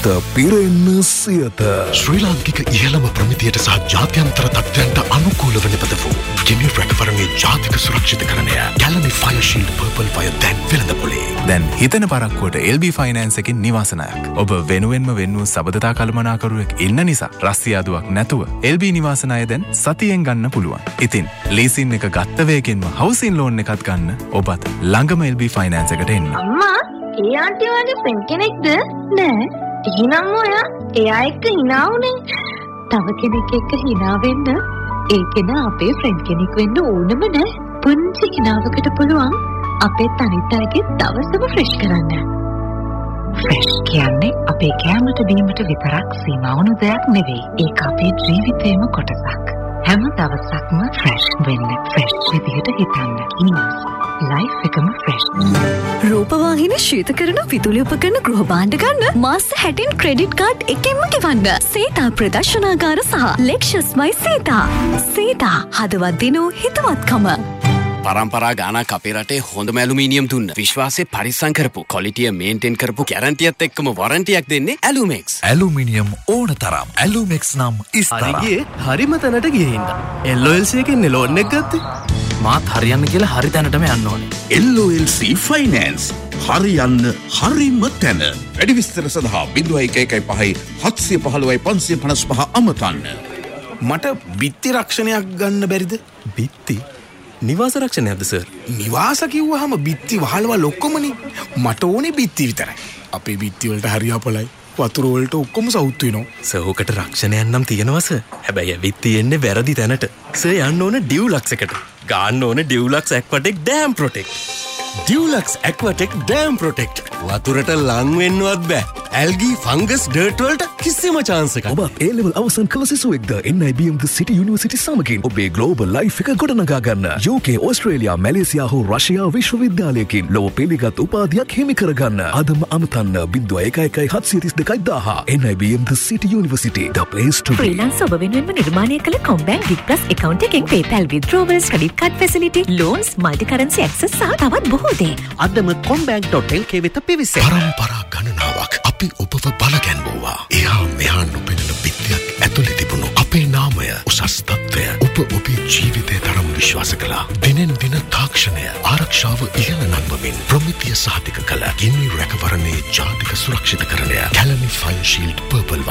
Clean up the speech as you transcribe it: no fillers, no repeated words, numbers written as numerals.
සිත පිරෙන්න සියත. ශ්‍රී ලාංකික ඉහළම ප්‍රමිතියට සහ ජාත්‍යන්තර තත්ත්වයන්ට අනුකූල වන පද වූ ගිනි රැකවරණයේ ජාතික සුරක්ෂිතකරණය ගැලනි ෆයර් ෂීල්ඩ් පර්පල් ෆයර් දැන් වෙළඳපොලේ. දැන් හිතන පරක්කුවට LB ෆයිනෑන්ස් එකෙන් නිවාසනයක්. ඔබ වෙනුවෙන්ම වෙන්නූ සබඳතා කළමනාකරුවෙක් ඉන්න නිසා රස්තියාදුවක් නැතුව LB නිවාසනය දැන් සතියෙන් ගන්න පුළුවන්. ඉතින් ලීසින් එක ගත්ත වේගෙන්ම හවුසින් ලෝන් එකත් ගන්න ඔබත් ළඟම LB ෆයිනෑන්ස් එකට එන්න. අම්මා, ඒ ආන්ටි වගේ ෆ්‍රෙන්ඩ් කෙනෙක්ද? නෑ. එහෙනම් ඔයා එයා එක්ක hina වුනේ. තව කෙනෙක් එක්ක hina වෙන්න ඒකෙන අපේ ෆ්‍රෙන්ඩ් කෙනෙක් වෙන්න ඕනම නෑ. පුංචි hinaවකට පුළුවන් අපේ තනිත් අයගේ දවසම ෆ්‍රෙෂ් කරන්න. ෆ්‍රෙෂ් කියන්නේ අපේ කැමරට බීමට විතරක් සීමා වුණු දෙයක් නෙවෙයි. ඒක අපේ ජීවිතේම කොටසක්. හැම දවසක්ම ෆ්‍රෙෂ් වෙන්න, ෆ්‍රෙෂ් විදිහට හිතන්න. ඉනස් ලයිෆ් එකම ෆ්‍රෙෂ්. රූපවාහිනී ශීතකරණ විදුලි උපකරණ ගෘහ භාණ්ඩ ගන්න මාස 60 ක්‍රෙඩිට් කාඩ් එකෙන්ම ගෙවන්න. සීතා ප්‍රදර්ශනාගාර සහ ලෙක්ෂස්මයි සීතා. සීතා හදවත් දිනූ හිතවත්කම. පරම්පරා ගානක් අපේ රටේ හොඳම ඇලුමිනියම් දුන්න විශ්වාසය පරිස්සම් කරපු ක්වොලිටිය මේන්ටේන් කරපු ගැරන්ටියත් එක්කම වොරන්ටියක් දෙන්නේ ඇලුමෙක්ස්. ඇලුමිනියම් ඕන තරම්. ඇලුමෙක්ස් නම් ඉස්තරම්. හරිගේ හරිම තැනට ගිහින්ද. LOLC එකෙන් ලෝන් එක ගත්තේ. මාත් හරියන්න කියලා හරි තැනටම යන්න ඕනේ. LOLC ෆයිනෑන්ස් හරියන්න හරිම තැන. වැඩි විස්තර සඳහා 0115 අමතන්න. මට බිත්ති රක්ෂණයක් ගන්න බැරිද? බිත්ති? නිවාස රක්ෂණයක්ද සර්? නිවාස කිව්වහම බිත්ති වහලවල් ඔක්කොමනේ. මට ඕනේ බිත්ති විතරයි. අපේ බිත්ති වලට හරියාපලයි. වතුර වලට ඔක්කොම සවුත් වෙනවා. සෝකට රක්ෂණයක් නම් තියෙනවා සර්. හැබැයි ඇවිත් තියෙන්නේ වැරදි තැනට. සර් යන්න ඕන ඩියුලක්ස් එකට. ගන්න ඕන ඩියුලක්ස් ඇක්වාටෙක් ඩෑම් ප්‍රොටෙක්ට්. ඩියුලක්ස් ඇක්වාටෙක් dam protect. වතුරට ලං වෙන්නවත් බෑ. ඇල්ගී ෆංගස් ඩර්ට් වලට කිසිම chance එකක්. ඔබ A-level අවසන් කළ සිසුවෙක්ද NIBM The City University සමගින් ඔබේ global life එක ගොඩනගා ගන්න. UK, ඕස්ට්‍රේලියා, මැලේසියා හෝ රෂ්‍යා විශ්වවිද්‍යාලයකින් ලොව පිළිගත් උපාධියක් හිමි කරගන්න. අදම අමතන්න 01121000 NIBM The City University the place to be. Freelance ඔබ වෙනුවෙන්ම නිර්මාණය කළ කොම්බෑන්ක් ගිග් ප්ලස් account එකෙන් PayPal withdrawals, credit card facility, loans, multi currency access සහ තවත් බොහෝ දේ. අදම combank.lk වෙත පිවිසෙන්න. පරම්පරා ගණනාවක් අපි ඔබව බලගැන්වුවා. එහා මෙහා නොපෙනෙන බිත්තියක් ඇතුලේ තිබුණු අපේ නාමය උසස් තත්ත්වය ඔබ ඔබේ ජීවිතය තරම් විශ්වාස කළා. දිනෙන් දින තාක්ෂණය ආරක්ෂාව ඉහළ නංවමින් ප්‍රමිතිය සහතික කළ ගිනි රැකවරණයේ ජාතික සුරක්ෂිතකරණය ගැලනි ෆයර් ෂීල්ඩ් පර්පල්